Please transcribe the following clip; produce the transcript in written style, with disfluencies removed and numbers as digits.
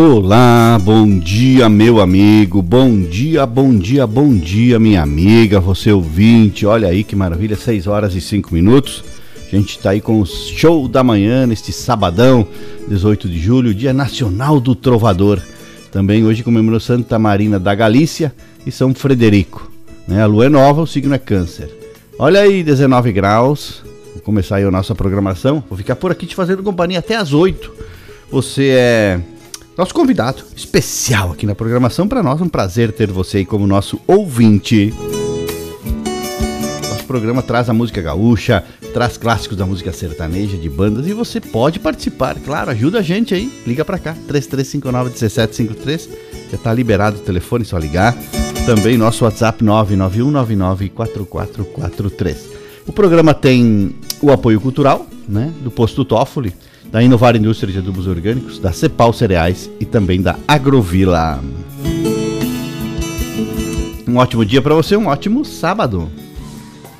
Olá, bom dia meu amigo, bom dia, minha amiga, você ouvinte, olha aí que maravilha, 6 horas e 5 minutos, a gente tá aí com o show da manhã neste sabadão, 18 de julho, Dia Nacional do Trovador, também hoje comemorou Santa Marina da Galícia e São Frederico, né? A lua é nova, o signo é Câncer, olha aí, 19 graus, vou começar aí a nossa programação, vou ficar por aqui te fazendo companhia até às 8, você é nosso convidado especial aqui na programação. Para nós é um prazer ter você aí como nosso ouvinte. Nosso programa traz a música gaúcha, traz clássicos da música sertaneja, de bandas, e você pode participar, claro, ajuda a gente aí, liga para cá, 3359-1753, já tá liberado o telefone, só ligar. Também nosso WhatsApp 991994443. O programa tem o apoio cultural, né, do Posto Toffoli, da Inovar Indústria de Adubos Orgânicos, da Cepal Cereais e também da Agrovila. Um ótimo dia para você, um ótimo sábado.